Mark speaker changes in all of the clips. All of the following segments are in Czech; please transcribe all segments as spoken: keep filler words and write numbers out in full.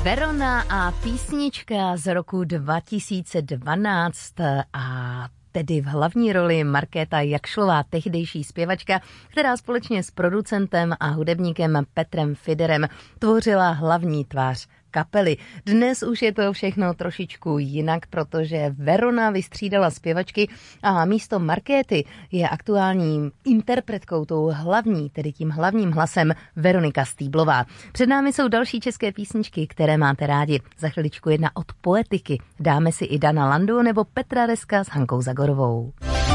Speaker 1: Verona a písnička z roku dva tisíce dvanáct a tedy v hlavní roli Markéta Jakšlová, tehdejší zpěvačka, která společně s producentem a hudebníkem Petrem Fiderem tvořila hlavní tvář kapely. Dnes už je to všechno trošičku jinak, protože Verona vystřídala zpěvačky a místo Markéty je aktuální interpretkou, tou hlavní, tedy tím hlavním hlasem Veronika Stýblová. Před námi jsou další české písničky, které máte rádi. Za chviličku jedna od Poetiky. Dáme si i Dana Landu nebo Petra Reska s Hankou Zagorovou.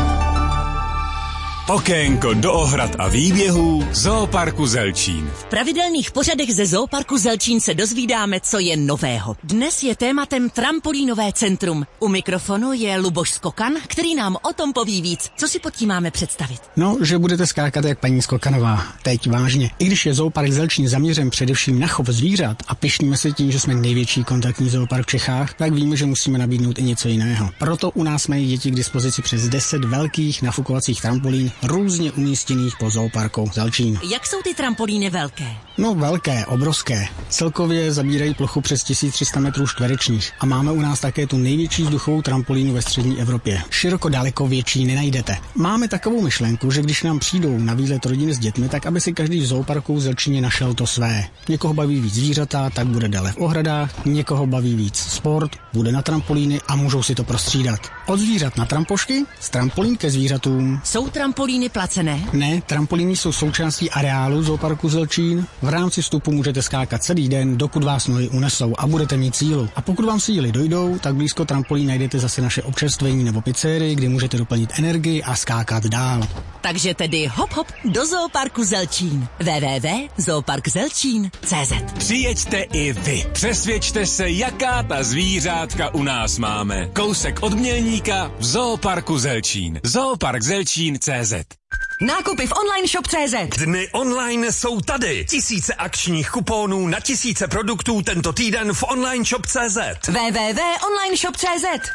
Speaker 2: Okénko do ohrad a výběhů Zooparku Zelčín.
Speaker 3: V pravidelných pořadech ze Zooparku Zelčín se dozvídáme, co je nového. Dnes je tématem trampolínové centrum. U mikrofonu je Luboš Skokan, který nám o tom poví víc. Co si pod tím máme představit?
Speaker 4: No, že budete skákat jak paní Skokanová. Teď vážně. I když je Zoopark Zelčín zaměřen především na chov zvířat a pyšníme se tím, že jsme největší kontaktní zoopark v Čechách, tak víme, že musíme nabídnout i něco jiného. Proto u nás mají děti k dispozici přes deset velkých nafukovacích trampolín různě umístěných po Zooparku Zelčín.
Speaker 3: Jak jsou ty trampolíny velké?
Speaker 4: No velké, obrovské. Celkově zabírají plochu přes tisíc tři sta metrů čtverečních a máme u nás také tu největší vzduchovou trampolínu ve střední Evropě. Široko daleko větší nenajdete. Máme takovou myšlenku, že když nám přijdou na výlet rodiny s dětmi, tak aby si každý v Zooparku v Zelčíně našel to své. Někoho baví víc zvířata, tak bude dále v ohradách, někoho baví víc sport, bude na trampolíny a můžou si to prostřídat. Od zvířat na trampošky, z trampolín ke zvířatům.
Speaker 3: Jsou trampolíny placené?
Speaker 4: Ne, trampolíny jsou součástí areálu Zooparku Zelčín. V rámci vstupu můžete skákat celý den, dokud vás nohy unesou a budete mít sílu. A pokud vám síly dojdou, tak blízko trampolín najdete zase naše občerstvení nebo pizzerii, kde můžete doplnit energii a skákat dál.
Speaker 3: Takže tedy hop hop do Zooparku Zelčín. w w w tečka zoopark zelčín tečka c z.
Speaker 2: Přijeďte i vy. Přesvědčte se, jaká ta zvířátka u nás máme. Kousek od Mělníka v Zooparku Zelčín. zoopark zelčín tečka c z.
Speaker 3: Nákupy v online shop tečka c z.
Speaker 5: Dny online jsou tady. Tisíce akčních kuponů na tisíce produktů tento týden v online shop tečka c z.
Speaker 3: w w w tečka online shop tečka c z.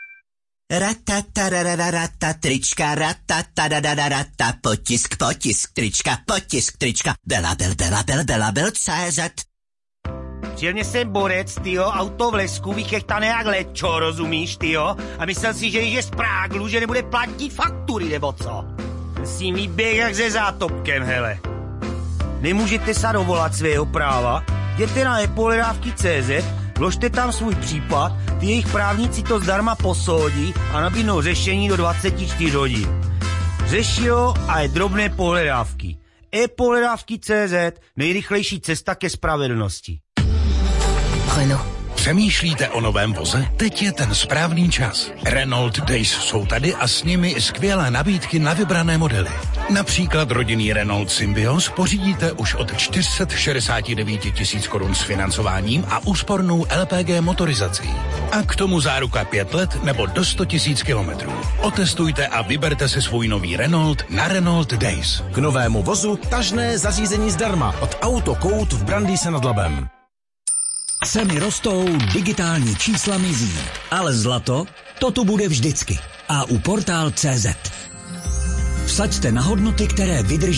Speaker 6: Ratatarararata, trička, ratatadadadata, potisk, potisk, trička, potisk, trička, belabel, belabel, belabel, C Z.
Speaker 7: Přijel jsem borec, tyjo, auto v lesku, vychechtané jak lečo, rozumíš, tyjo? A myslel si, že když je z Práglu, že nebude platit faktury, nebo co? S tím výběh jak ze zátopkem, hele. Nemůžete se dovolat svého práva? Jděte na epoledávky tečka cé zet, vložte tam svůj případ, ty jejich právníci to zdarma posoudí a nabídnou řešení do dvacet čtyři hodin. Řeší ho a je drobné pohledávky. epoledávky tečka cé zet, nejrychlejší cesta ke spravedlnosti.
Speaker 3: Renault.
Speaker 8: Přemýšlíte o novém voze? Teď je ten správný čas. Renault Days jsou tady a s nimi skvělé nabídky na vybrané modely. Například rodinný Renault Symbios pořídíte už od čtyři sta šedesát devět tisíc korun s financováním a úspornou L P G motorizací. A k tomu záruka pět let nebo do sto tisíc kilometrů. Otestujte a vyberte si svůj nový Renault na Renault Days.
Speaker 9: K novému vozu tažné zařízení zdarma od Autokout v Brandýse nad Labem.
Speaker 10: Ceny rostou, digitální čísla mizí, ale zlato, to tu bude vždycky. A u portál tečka cé zet. Vsaďte na hodnoty, které vydrží